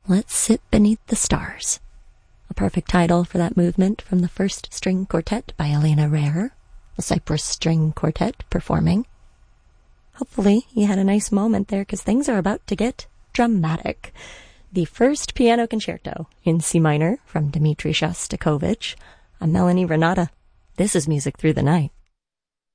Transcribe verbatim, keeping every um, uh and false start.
Let's Sit Beneath the Stars. A perfect title for that movement from the First String Quartet by Elena Rare, a Cyprus String Quartet performing. Hopefully you had a nice moment there, because things are about to get dramatic. The first piano concerto in C minor from Dmitri Shostakovich. I'm Melanie Renata. This is Music Through the Night.